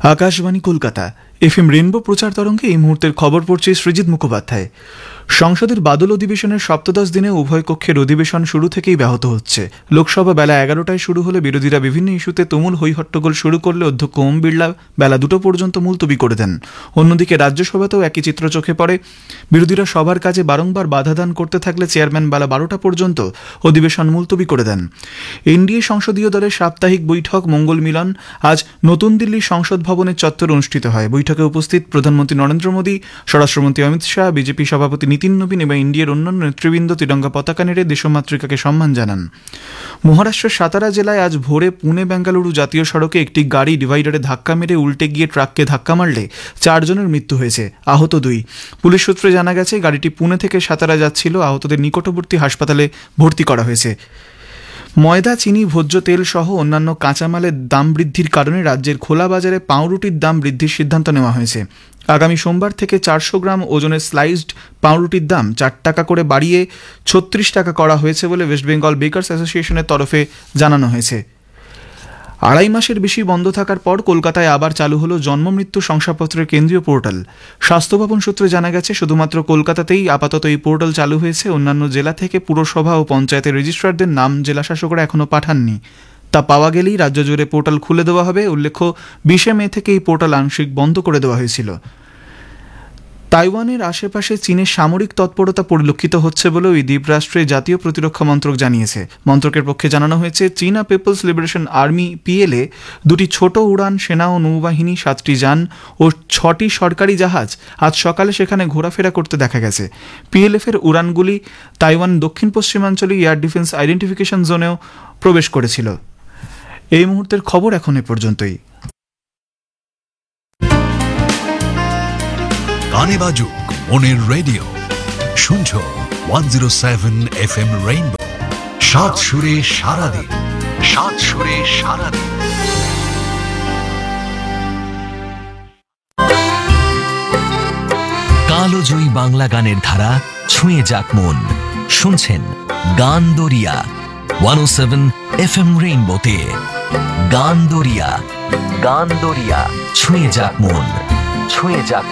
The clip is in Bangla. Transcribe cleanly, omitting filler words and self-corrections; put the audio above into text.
আকাশবাণী কলকাতা এফএম রেনবো প্রচার তরঙ্গে এই মুহূর্তের খবর পড়ছে সৃজিত মুখোপাধ্যায়। সংসদের বাদল অধিবেশনের সপ্তদশ দিনে উভয় কক্ষের অধিবেশন শুরু থেকেই ব্যাহত হচ্ছে। লোকসভা বেলা 11টায় শুরু হলে বিরোধীরা বিভিন্ন ইস্যুতে তুমুল হৈহট্টগোল শুরু করলে অধ্যক্ষ ওম বিড়লা বেলা 2টো পর্যন্ত মুলতবি করে দেন। অন্যদিকে রাজ্যসভাতেও একই চিত্র চোখে পড়ে। বিরোধীরা সবার কাজে বারংবার বাধা দান করতে থাকলে চেয়ারম্যান বেলা 12টা পর্যন্ত অধিবেশন মুলতবি করে দেন। এনডিএ সংসদীয় দলের সাপ্তাহিক বৈঠক মঙ্গল মিলন আজ নতুন দিল্লির সংসদ ভবনের চত্বরে অনুষ্ঠিত হয়। বৈঠকে উপস্থিত প্রধানমন্ত্রী নরেন্দ্র মোদী, স্বরাষ্ট্রমন্ত্রী অমিত শাহ, বিজেপি সভাপতি নীতিন নবীন এবং ইন্ডিয়ার অন্যান্য নেতৃবৃন্দ তিরঙ্গা পতাকা নেড়ে দেশমাতৃকাকে সম্মান জানান। মহারাষ্ট্রের সাতারা জেলায় আজ ভোরে পুনে বেঙ্গালুরু জাতীয় সড়কে একটি গাড়ি ডিভাইডারে ধাক্কা মেরে উল্টে গিয়ে ট্রাককে ধাক্কা মারলে 4 জনের মৃত্যু হয়েছে, আহত 2। পুলিশ সূত্রে জানা গেছে গাড়িটি পুনে থেকে সাতারা যাচ্ছিল। আহতদের নিকটবর্তী হাসপাতালে ভর্তি করা হয়েছে। ময়দা, চিনি, ভোজ্য তেল সহ অন্যান্য কাঁচামালের দাম বৃদ্ধির কারণে রাজ্যের খোলা বাজারে পাউরুটির দাম বৃদ্ধির সিদ্ধান্ত নেওয়া হয়েছে। আগামী সোমবার থেকে 400 গ্রাম ওজনের স্লাইসড পাউরুটির দাম 4 টাকা করে বাড়িয়ে 36 টাকা করা হয়েছে বলে ওয়েস্ট বেঙ্গল বেকার্স অ্যাসোসিয়েশনের তরফে জানানো হয়েছে। 2.5 মাসের বেশি বন্ধ থাকার পর কলকাতায় আবার চালু হলো জন্ম মৃত্যু শংসাপত্রের কেন্দ্রীয় পোর্টাল। স্বাস্থ্য ভবন সূত্রে জানা গেছে শুধুমাত্র কলকাতাতেই আপাতত এই পোর্টাল চালু হয়েছে। অন্যান্য জেলা থেকে পুরসভা ও পঞ্চায়েতের রেজিস্ট্রারদের নাম জেলা শাসকরা এখনও পাঠাননি। তা পাওয়া গেলেই রাজ্য জুড়ে পোর্টাল খুলে দেওয়া হবে। উল্লেখ্য 20 মে থেকে এই পোর্টাল আংশিক বন্ধ করে দেওয়া হয়েছিল। তাইওয়ানের আশেপাশে চীনের সামরিক তৎপরতা পরিলক্ষিত হচ্ছে বলে ওই দ্বীপরাষ্ট্রে জাতীয় প্রতিরক্ষা মন্ত্রক জানিয়েছে। মন্ত্রকের পক্ষে জানানো হয়েছে, চীনা পিপলস লিবারেশন আর্মি পিএলএ 2টি ছোট উড়ান সেনা ও নৌবাহিনী, 7টি যান ও 6টি সরকারি জাহাজ আজ সকালে সেখানে ঘোরাফেরা করতে দেখা গেছে। পিএলএফ এর উড়ানগুলি তাইওয়ান দক্ষিণ পশ্চিমাঞ্চলে এয়ার ডিফেন্স আইডেন্টিফিকেশন জোনেও প্রবেশ করেছিল। এই মুহূর্তের খবর এখন এ পর্যন্তই। গানে বাজুক মনের রেডিও, শুনছো 107 FM রেইনবো। 7 সুরে সারাদিন, 7 সুরে সারাদিন। কালোজয়ী বাংলা গানের ধারা ছুঁয়ে যাক মন। শুনছেন গান দরিয়া 107 FM রেইনবোতে। গান দরিয়া, গান দরিয়া, ছুঁয়ে যাক মন, ছুঁয়ে যাক।